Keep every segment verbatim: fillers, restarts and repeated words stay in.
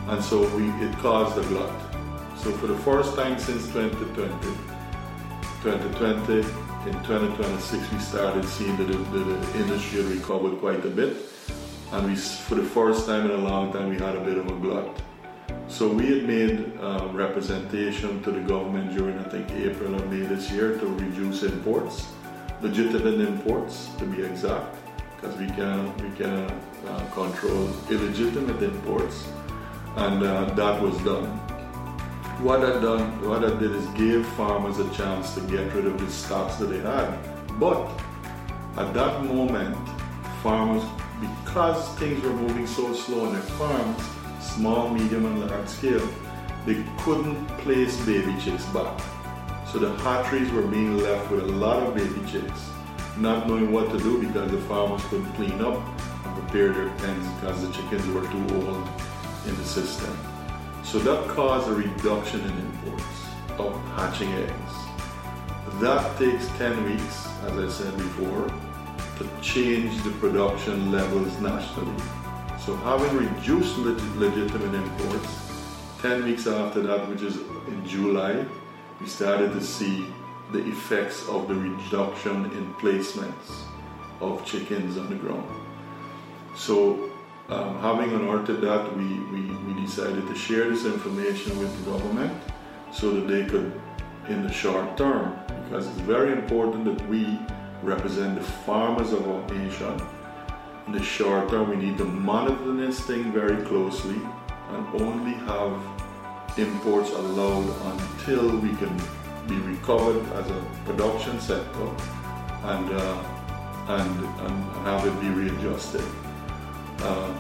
And so we, it caused a glut. So for the first time since twenty twenty, twenty twenty, in twenty twenty-six we started seeing that the, the, the industry had recovered quite a bit. And we, for the first time in a long time, we had a bit of a glut. So we had made uh, representation to the government during, I think, April or May this year to reduce imports, legitimate imports to be exact, because we can we can uh, control illegitimate imports, and uh, that was done. What that done, what that did is gave farmers a chance to get rid of the stocks that they had. But at that moment, farmers, because things were moving so slow on their farms, small, medium, and large scale, they couldn't place baby chicks back. So the hatcheries were being left with a lot of baby chicks, not knowing what to do because the farmers couldn't clean up and prepare their pens because the chickens were too old in the system. So that caused a reduction in imports of hatching eggs. That takes ten weeks, as I said before, to change the production levels nationally. So having reduced leg- legitimate imports, ten weeks after that, which is in July, we started to see the effects of the reduction in placements of chickens on the ground. So um, having unearthed that, we, we, we decided to share this information with the government so that they could, in the short term, because it's very important that we represent the farmers of our nation. In the short term, we need to monitor this thing very closely and only have imports allowed until we can be recovered as a production sector and uh, and, and have it be readjusted. Uh,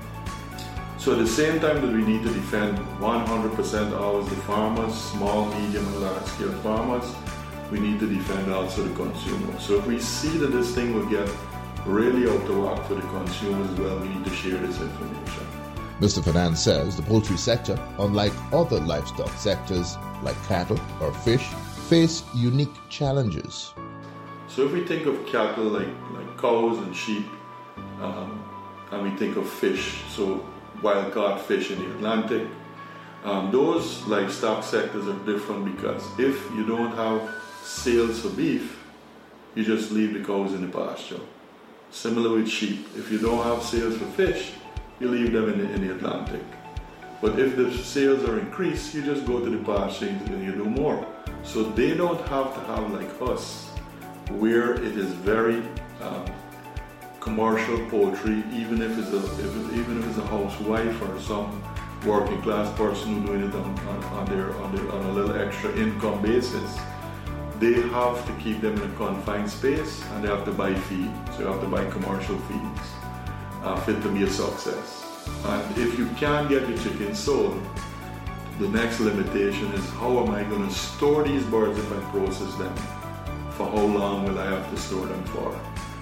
so at the same time that we need to defend one hundred percent always the farmers, small, medium, and large-scale farmers, we need to defend also the consumer. So if we see that this thing will get really out of whack for the consumers as well, we need to share this information. Mister Fernand says the poultry sector, unlike other livestock sectors like cattle or fish, face unique challenges. So if we think of cattle like, like cows and sheep, um, and we think of fish, so wild-caught fish in the Atlantic, um, those livestock sectors are different because if you don't have sales for beef, you just leave the cows in the pasture. Similar with sheep, if you don't have sales for fish, you leave them in the, in the Atlantic. But if the sales are increased, you just go to the pasture and you do more. So they don't have to have like us, where it is very um, commercial poultry, even if it's a if it, even if it's a housewife or some working class person who's doing it on, on, on their on their on a little extra income basis. They have to keep them in a confined space and they have to buy feed. So you have to buy commercial feeds uh, for it to be a success. And if you can't get your chickens sold, the next limitation is how am I going to store these birds if I process them? For how long will I have to store them for?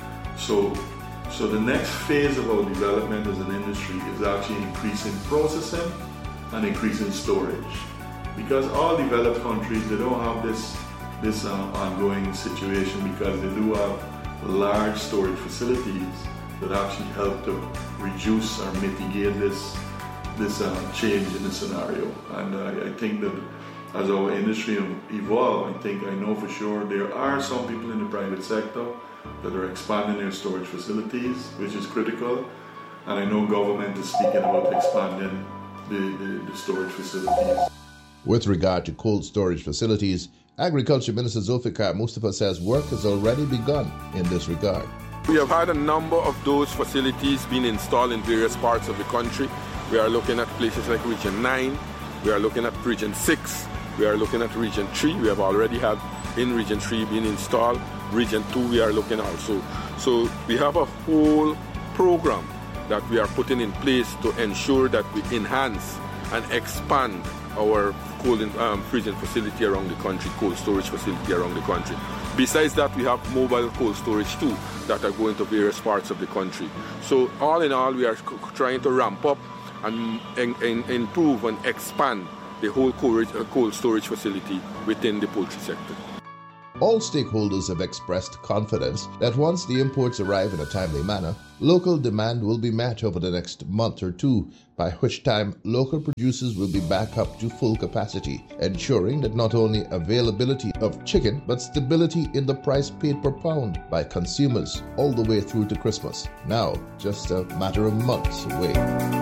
So, so the next phase of our development as an industry is actually increasing processing and increasing storage. Because all developed countries, they don't have this this uh, ongoing situation because they do have large storage facilities that actually help to reduce or mitigate this this uh, change in the scenario. And uh, I think that as our industry evolve, I think I know for sure there are some people in the private sector that are expanding their storage facilities, which is critical. And I know government is speaking about expanding the, the, the storage facilities. With regard to cold storage facilities, Agriculture Minister Zulfikar Mustafa says work has already begun in this regard. We have had a number of those facilities being installed in various parts of the country. We are looking at places like Region nine, we are looking at Region six, we are looking at Region three. We have already had in Region three being installed. Region two we are looking also. So we have a whole program that we are putting in place to ensure that we enhance and expand our cold um, freezing facility around the country, cold storage facility around the country. Besides that, we have mobile cold storage too that are going to various parts of the country. So all in all, we are c- trying to ramp up and, and, and improve and expand the whole cold, uh, cold storage facility within the poultry sector. All stakeholders have expressed confidence that once the imports arrive in a timely manner, local demand will be met over the next month or two, by which time local producers will be back up to full capacity, ensuring that not only availability of chicken, but stability in the price paid per pound by consumers all the way through to Christmas. Now, just a matter of months away.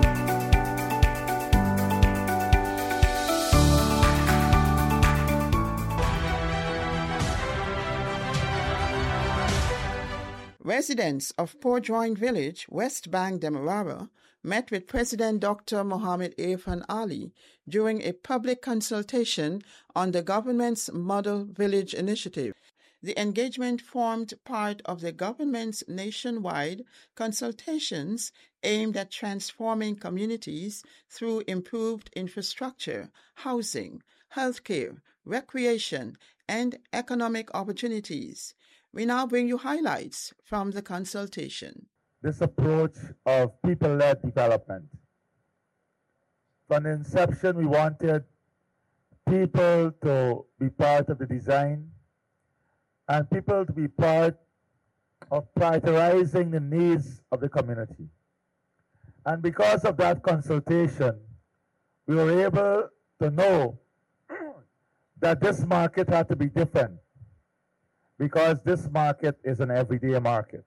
Residents of Port Joint Village, West Bank, Demerara, met with President Doctor Mohammed Irfan Ali during a public consultation on the government's Model Village initiative. The engagement formed part of the government's nationwide consultations aimed at transforming communities through improved infrastructure, housing, healthcare, recreation, and economic opportunities. We now bring you highlights from the consultation. This approach of people-led development. From the inception, we wanted people to be part of the design and people to be part of prioritizing the needs of the community. And because of that consultation, we were able to know that this market had to be different, because this market is an everyday market.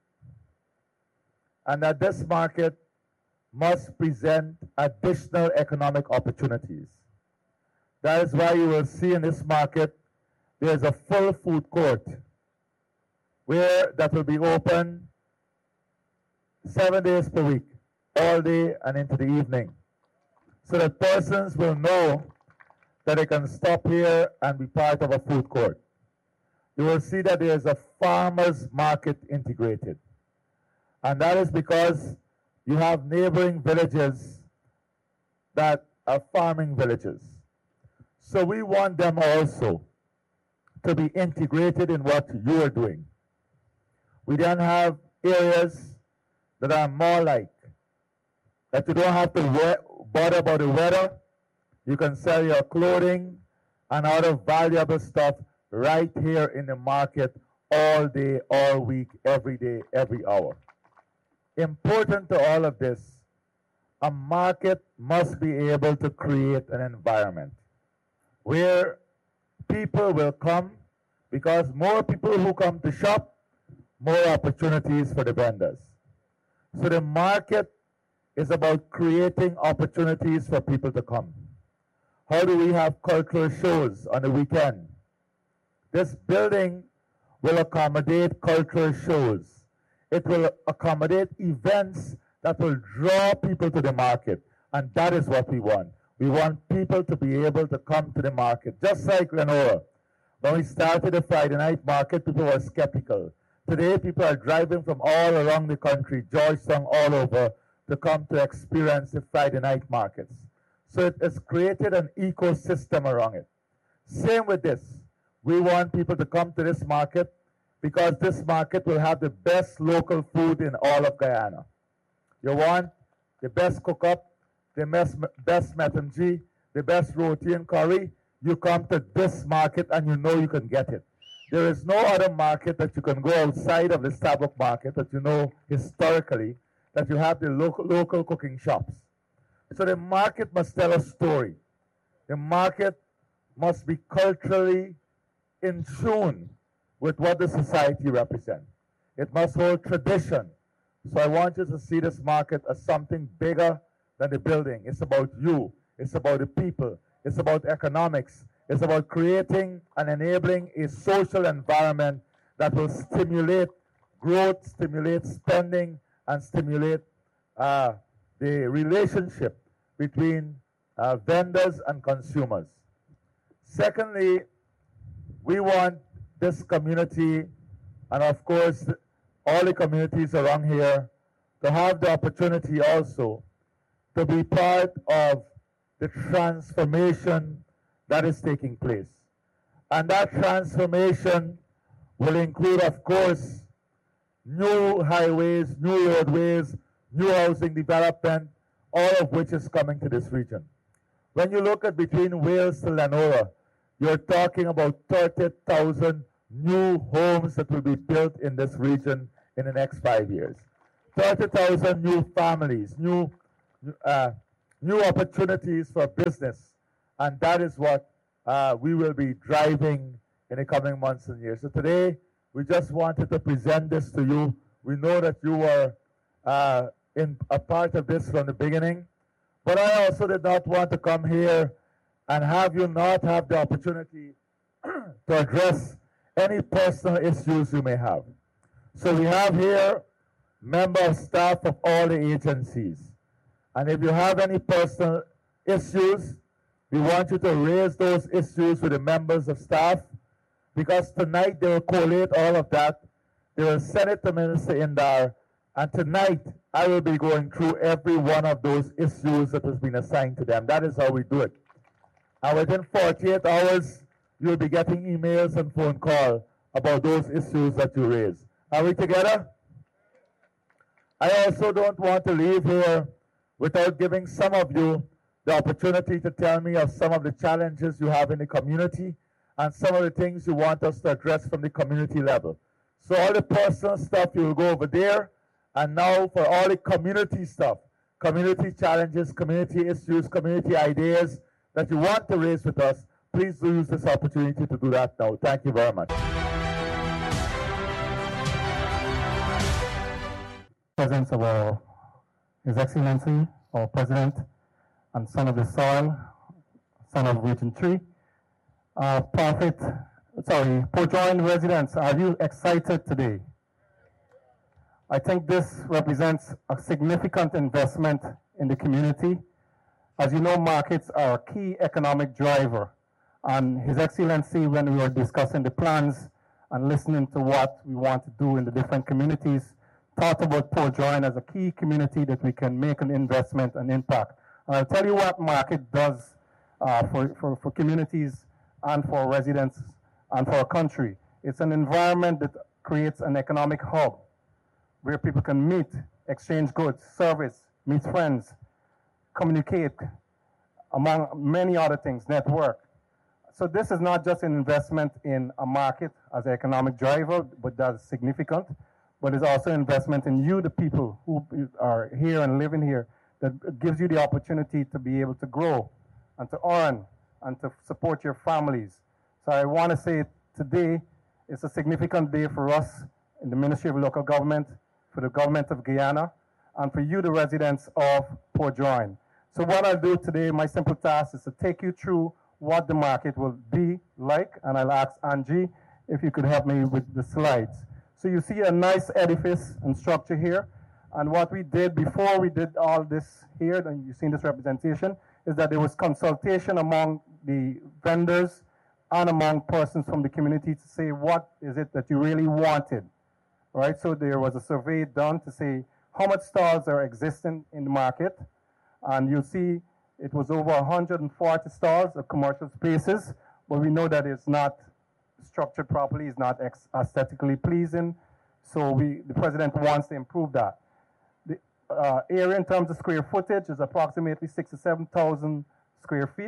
And that this market must present additional economic opportunities. That is why you will see in this market, there's a full food court where that will be open seven days per week, all day and into the evening. So that persons will know that they can stop here and be part of a food court. You will see that there is a farmer's market integrated. And that is because you have neighboring villages that are farming villages. So we want them also to be integrated in what you are doing. We then have areas that are more like, that you don't have to we- bother about the weather. You can sell your clothing and other valuable stuff right here in the market all day, all week, every day, every hour. Important to all of this, a market must be able to create an environment where people will come, because more people who come to shop, more opportunities for the vendors. So the market is about creating opportunities for people to come. How do we have cultural shows on the weekend? This building will accommodate cultural shows. It will accommodate events that will draw people to the market. And that is what we want. We want people to be able to come to the market. Just like Lenora. When we started the Friday night market, people were skeptical. Today, people are driving from all around the country, Georgetown, all over, to come to experience the Friday night markets. So it has created an ecosystem around it. Same with this. We want people to come to this market because this market will have the best local food in all of Guyana. You want the best cook-up, the best, best metangi, the best roti and curry, you come to this market and you know you can get it. There is no other market that you can go outside of the Starbucks market that you know historically that you have the local, local cooking shops. So the market must tell a story. The market must be culturally in tune with what the society represents. It must hold tradition. So I want you to see this market as something bigger than the building. It's about you. It's about the people. It's about economics. It's about creating and enabling a social environment that will stimulate growth, stimulate spending, and stimulate uh, the relationship between uh, vendors and consumers. Secondly, we want this community, and of course all the communities around here, to have the opportunity also to be part of the transformation that is taking place. And that transformation will include, of course, new highways, new roadways, new housing development, all of which is coming to this region. When you look at between Wales to Lenora, you're talking about thirty thousand new homes that will be built in this region in the next five years. thirty thousand new families, new, uh, new opportunities for business. And that is what uh, we will be driving in the coming months and years. So today, we just wanted to present this to you. We know that you were uh, in a part of this from the beginning. But I also did not want to come here and have you not have the opportunity to address any personal issues you may have. So we have here members of staff of all the agencies. And if you have any personal issues, we want you to raise those issues with the members of staff, because tonight they will collate all of that. They will send it to Minister Indar, and tonight I will be going through every one of those issues that has been assigned to them. That is how we do it. And within forty-eight hours, you'll be getting emails and phone calls about those issues that you raise. Are we together? I also don't want to leave here without giving some of you the opportunity to tell me of some of the challenges you have in the community and some of the things you want us to address from the community level. So all the personal stuff, you will go over there. And now for all the community stuff, community challenges, community issues, community ideas that you want to raise with us, please do use this opportunity to do that now. Thank you very much. Presence of our, His Excellency, our President, and son of the soil, son of Region three. Uh, Prophet, sorry, Port Joint residents, are you excited today? I think this represents a significant investment in the community. As you know, markets are a key economic driver. And His Excellency, when we were discussing the plans and listening to what we want to do in the different communities, thought about Port Joint as a key community that we can make an investment and impact. And I'll tell you what market does uh, for, for, for communities and for residents and for our country. It's an environment that creates an economic hub where people can meet, exchange goods, service, meet friends, communicate, among many other things, network. So this is not just an investment in a market as an economic driver, but that's significant, but it's also investment in you, the people who are here and living here, that gives you the opportunity to be able to grow and to earn and to support your families. So I want to say today is a significant day for us in the Ministry of Local Government, for the government of Guyana, and for you, the residents of Port Joint. So what I'll do today, my simple task is to take you through what the market will be like, and I'll ask Angie if you could help me with the slides. So you see a nice edifice and structure here, and what we did before we did all this here, and you've seen this representation, is that there was consultation among the vendors and among persons from the community to say what is it that you really wanted, right? So there was a survey done to say how much stalls are existing in the market, and you'll see it was over one hundred forty stalls of commercial spaces, but we know that it's not structured properly, it's not aesthetically pleasing, so we, the president wants to improve that. The uh, area in terms of square footage is approximately sixty-seven thousand square feet,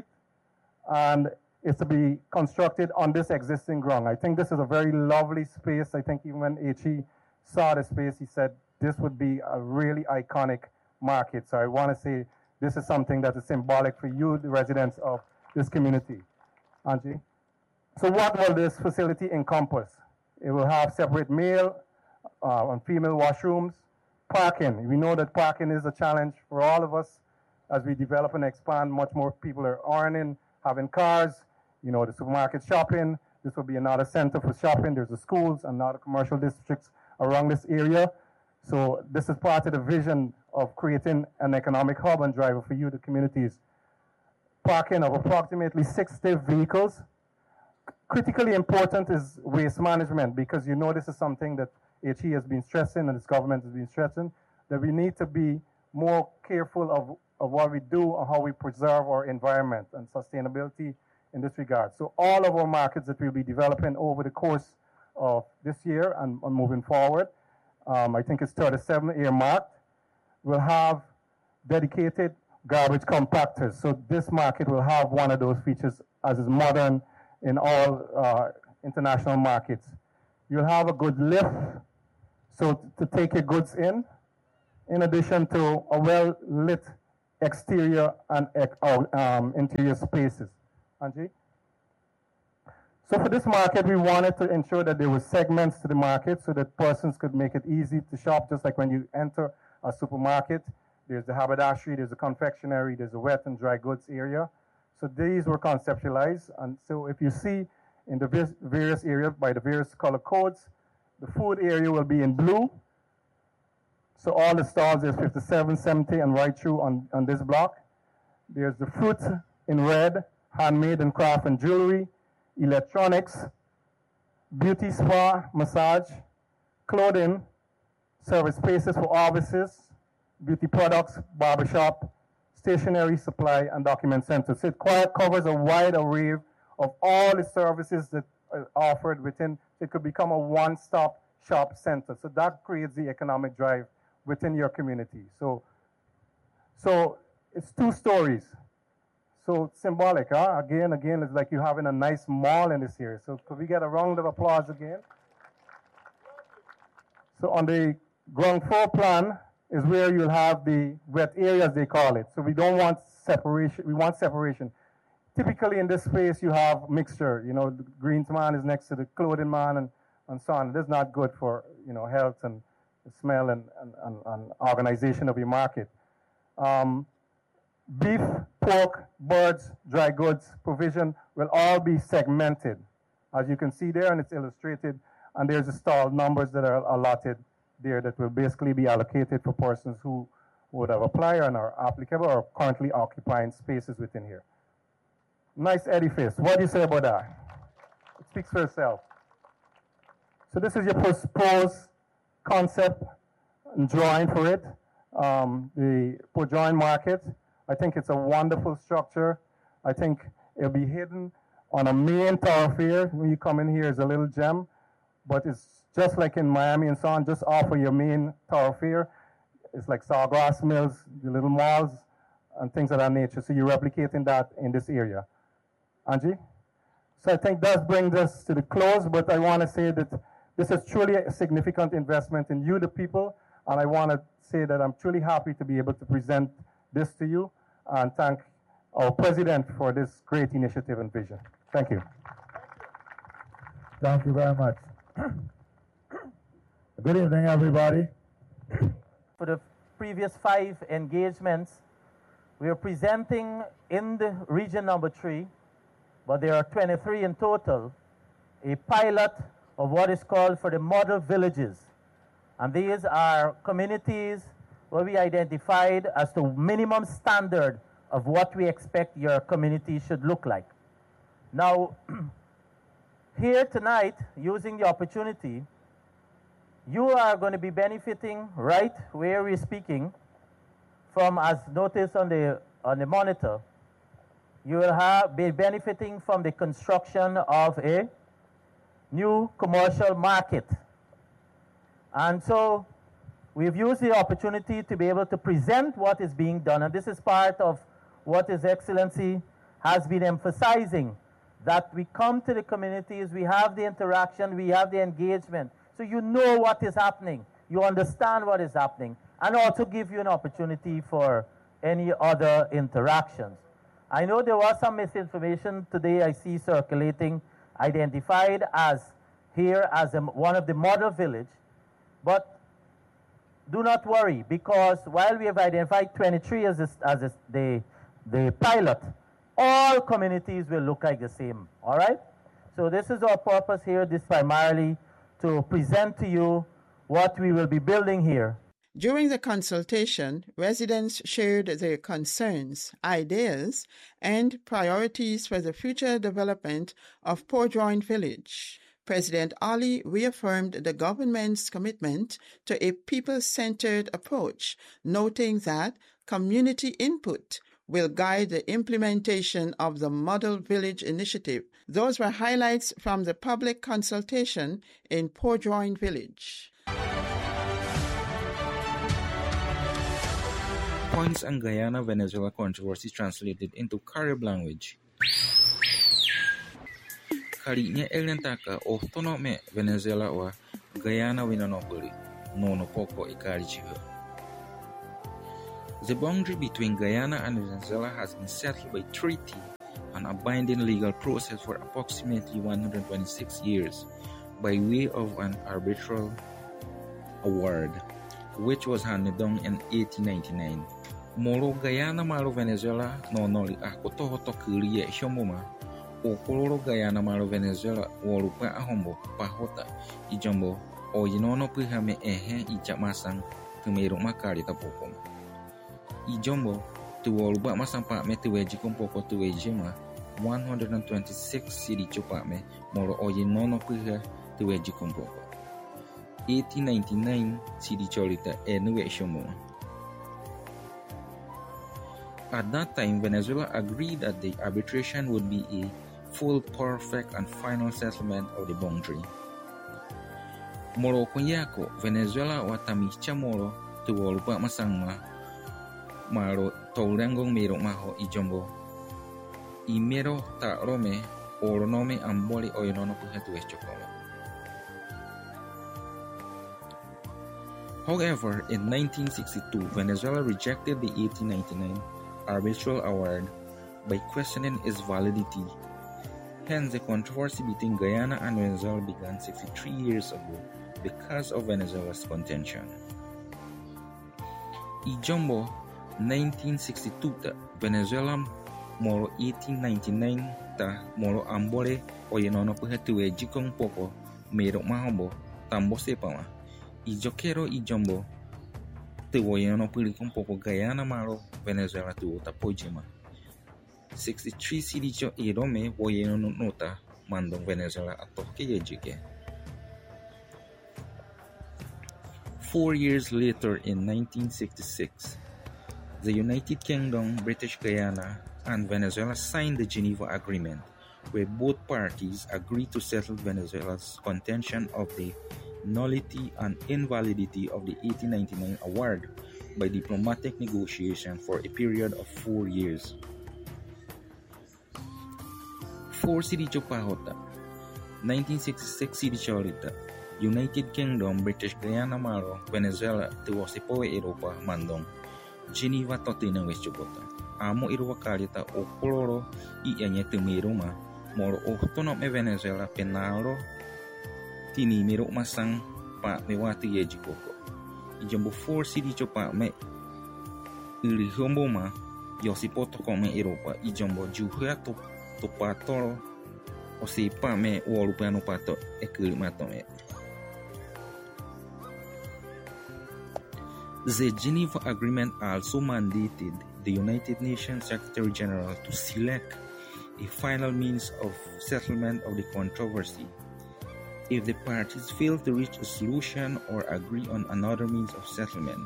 and it's to be constructed on this existing ground. I think this is a very lovely space. I think even when H E saw the space, he said this would be a really iconic market. So I want to say this is something that is symbolic for you, the residents of this community. Angie? So what will this facility encompass? It will have separate male uh, and female washrooms, parking. We know that parking is a challenge for all of us as we develop and expand. Much more people are earning, having cars, you know, the supermarket shopping. This will be another center for shopping. There's the schools and other commercial districts around this area. So this is part of the vision of creating an economic hub and driver for you, the communities. Parking of approximately sixty vehicles. Critically important is waste management, because you know this is something that H E has been stressing and this government has been stressing, that we need to be more careful of, of what we do and how we preserve our environment and sustainability in this regard. So all of our markets that we'll be developing over the course of this year and, and moving forward, um, I think it's thirty-seven earmarked, will have dedicated garbage compactors. So this market will have one of those features as is modern in all uh, international markets. You'll have a good lift, so to take your goods in, in addition to a well-lit exterior and um, interior spaces. Angie? So for this market, we wanted to ensure that there were segments to the market so that persons could make it easy to shop, just like when you enter a supermarket. There's the haberdashery, there's the confectionery, there's the wet and dry goods area. So these were conceptualized. And so if you see in the various areas by the various color codes, the food area will be in blue. So all the stalls, there's fifty-seven, seventy, and right through on, on this block. There's the fruit in red, handmade and craft and jewelry, electronics, beauty spa, massage, clothing, service spaces for offices, beauty products, barbershop, stationery, supply, and document centers. So it quite covers a wide array of all the services that are offered within. It could become a one-stop shop center. So that creates the economic drive within your community. So, so it's two stories. So symbolic, huh? Again, again, it's like you having a nice mall in this area. So could we get a round of applause again? So on the ground floor plan is where you'll have the wet areas, they call it. So we don't want separation, we want separation. Typically in this space you have mixture, you know, the greens man is next to the clothing man and, and so on. That's not good for, you know, health and the smell and, and, and, and organization of your market. Um, beef, pork, birds, dry goods, provision will all be segmented. As you can see there, and it's illustrated, and there's the stall numbers that are allotted there that will basically be allocated for persons who would have applied and are applicable or currently occupying spaces within here. Nice edifice. What do you say about that? It speaks for itself. So this is your proposed concept and drawing for it. Um, the Port Joint Market. I think it's a wonderful structure. I think it'll be hidden on a main thoroughfare. When you come in here, it's a little gem, but it's just like in Miami and so on, just off of your main thoroughfare. It's like Sawgrass Mills, the little malls, and things of that nature. So you're replicating that in this area. Angie? So I think that brings us to the close, but I want to say that this is truly a significant investment in you, the people, and I want to say that I'm truly happy to be able to present this to you and thank our president for this great initiative and vision. Thank you. Thank you very much. Good evening, everybody. For the previous five engagements, we are presenting in the region number three, but there are twenty-three in total, a pilot of what is called for the model villages. And these are communities where we identified as the minimum standard of what we expect your community should look like. Now, here tonight, using the opportunity, you are going to be benefiting right where we're speaking from, as noticed on the, on the monitor, you will have, be benefiting from the construction of a new commercial market. And so we've used the opportunity to be able to present what is being done, and this is part of what His Excellency has been emphasizing, that we come to the communities, we have the interaction, we have the engagement, so you know what is happening, you understand what is happening, and also give you an opportunity for any other interactions. I know there was some misinformation today I see circulating, identified as here as a, one of the model village, but do not worry, because while we have identified twenty-three as, a, as a, the, the pilot, all communities will look like the same, all right? So this is our purpose here, this primarily to present to you what we will be building here. During the consultation, residents shared their concerns, ideas, and priorities for the future development of Port Joint Village. President Ali reaffirmed the government's commitment to a people-centered approach, noting that community input will guide the implementation of the Model Village Initiative. Those were highlights from the public consultation in Port Joint Village. Points and Guyana-Venezuela controversy translated into Carib language. kalinya elentaka autonome Venezuela wa Guyana winonopoli nono poco ikarichiho. The boundary between Guyana and Venezuela has been settled by treaty and a binding legal process for approximately one hundred twenty-six years by way of an arbitral award, which was handed down in eighteen ninety-nine. Moro Guyana malo Venezuela no noli akotohoto kulie shomoma o koloro Guyana malo Venezuela walupa ahombo pahota ijombo o yinono pihame ehe ijak masang kemeruk makali tapopom ijombo tu walupa masang pak me tuweji kumpoko tuweji ma one hundred twenty-six sidi copak me moro o yinono piha tuweji kumpoko eighteen ninety-nine sidi cholita enuwe shomoma. At that time, Venezuela agreed that the arbitration would be a full, perfect, and final settlement of the boundary. Moro kunyako Venezuela watamicha moro tuwalupa masangma maro taurangong mero maho ijombo imero ta rome oronome amboli oyonono puhatu chokolo. However, in nineteen sixty-two, Venezuela rejected the eighteen ninety-nine arbitral award by questioning its validity. Hence, the controversy between Guyana and Venezuela began sixty-three years ago because of Venezuela's contention. Ijombo nineteen sixty-two ta Venezuela moro eighteen ninety-nine ta moro ambole oyenono puhetuwe jikong poko mero mahombo tambo sepama. Ijokero ijombo Tewoyano Pulicum Poco Guyana Maro, Venezuela to Tapojima. sixty-three Sidicho Irome, Woyano Nota, Mandong Venezuela Atoke Yejike. Four years later, in nineteen sixty-six, the United Kingdom, British Guyana, and Venezuela signed the Geneva Agreement, where both parties agreed to settle Venezuela's contention of the nullity and invalidity of the eighteen ninety-nine award by diplomatic negotiation for a period of four years. Four Sidicho Pahota, nineteen sixty-six Sidicho Lita, United Kingdom, British Guyana Maro, Venezuela, Tuwasipoe Europa, Mandong, Geneva Totina Westchobota, Amo Irwa Kalita, O Coloro, I Anyete Miruma, Moro Autonome Venezuela, Penalo, Tini Miro Masang, Pa Mewati Yejikoko. Ijambo four Sidicho Pa Me Ilihomboma, Yosipoto Come Europa, Ijambo Juhato Topatoro, Osipa Me Walupano Pato, Ekilimatome. The Geneva Agreement also mandated the United Nations Secretary General to select a final means of settlement of the controversy. If the parties fail to reach a solution or agree on another means of settlement.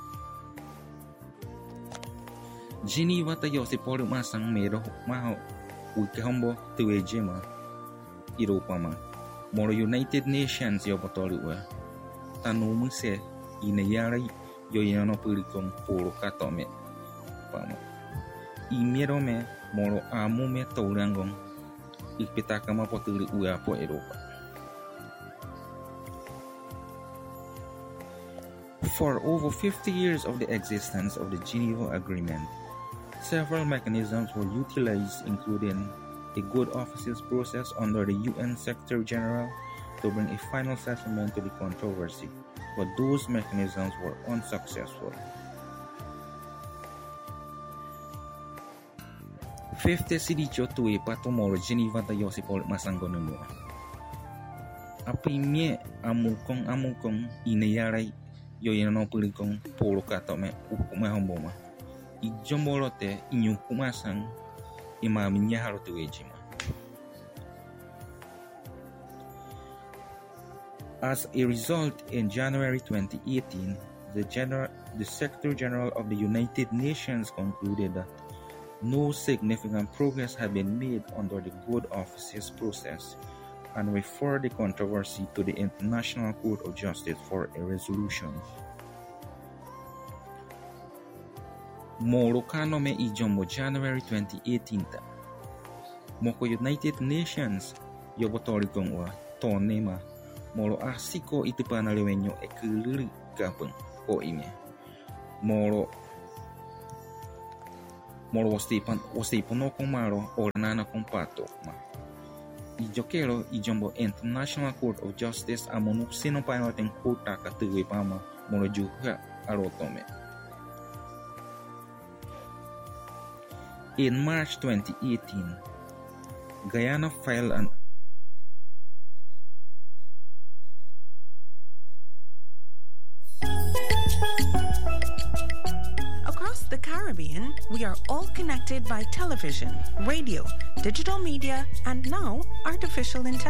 Geneva ta Yosipolo Masang Mero Maho Wikahombo Tuejema Iropama Moro United Nations Yopotolua Tanumuse Inayari Yoyano Pulicum Polo Katome Pama Imerome Moro Amume Tourangong Ipitakama Potuli Uapo Europa. For over fifty years of the existence of the Geneva Agreement, several mechanisms were utilized, including a good offices process under the U N Secretary General to bring a final settlement to the controversy, but those mechanisms were unsuccessful. fifty Sidicho tuwe patomoro Geneva ta Yosipol Masangonemo. Apimye amukong amukong inayaray Yoyano Pulicum Polo Katome Ukuma Homboma. Ijombolote Inyukumasang Imaminya Harotuejima. As a result, in January twenty eighteen, the, General, the Secretary General of the United Nations concluded that no significant progress had been made under the good offices process and referred the controversy to the International Court of Justice for a resolution. Morokano me ijombo January twenty eighteen ta. Moko United Nations yobotori gongwa tonema molo asiko itipana lewenyo ekuluri gapeng o ime molo molo wastipan wastipono komaro ornana compato ma ijokero ijombo International Court of Justice amonu sino painoten kota katuwe pama molo juga arotome. In March twenty eighteen, Guyana filed an Across the Caribbean, we are all connected by television, radio, digital media, and now artificial intelligence.